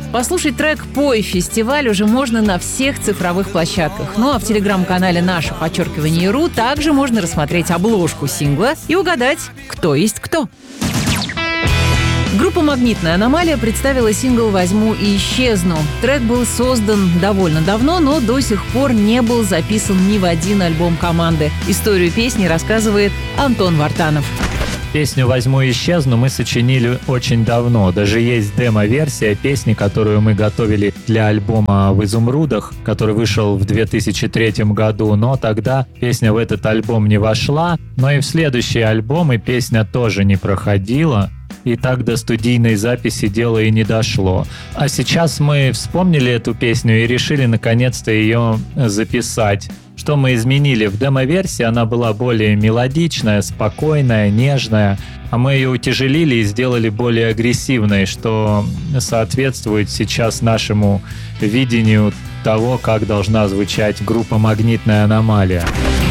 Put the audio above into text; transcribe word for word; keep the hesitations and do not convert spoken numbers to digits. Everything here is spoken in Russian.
Послушать трек «Пой, фестиваль» уже можно на всех цифровых площадках. Ну а в телеграм-канале «Наше подчеркивание РУ» также можно рассмотреть обложку сингла и угадать, кто есть кто. Группа «Магнитная аномалия» представила сингл «Возьму и исчезну». Трек был создан довольно давно, но до сих пор не был записан ни в один альбом команды. Историю песни рассказывает Антон Вартанов. Песню «Возьму и исчезну» мы сочинили очень давно. Даже есть демо-версия песни, которую мы готовили для альбома «В изумрудах», который вышел в две тысячи третьем году, но тогда песня в этот альбом не вошла. Но и в следующие альбомы песня тоже не проходила. И так до студийной записи дело и не дошло. А сейчас мы вспомнили эту песню и решили наконец-то ее записать. Что мы изменили? В демо-версии она была более мелодичная, спокойная, нежная, а мы ее утяжелили и сделали более агрессивной, что соответствует сейчас нашему видению того, как должна звучать группа «Магнитная аномалия».